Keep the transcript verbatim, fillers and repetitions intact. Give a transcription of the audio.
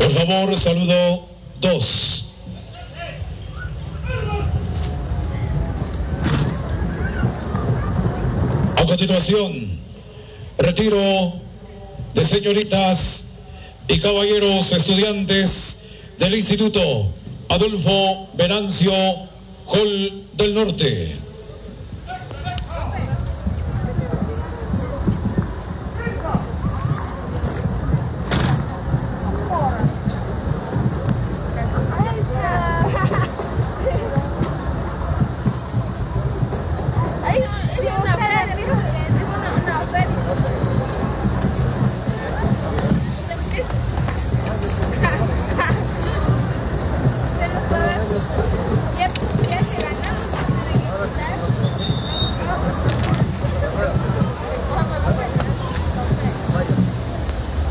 Por favor, saludo dos. A continuación, retiro de señoritas y caballeros estudiantes del Instituto Adolfo Venancio Hall del Norte.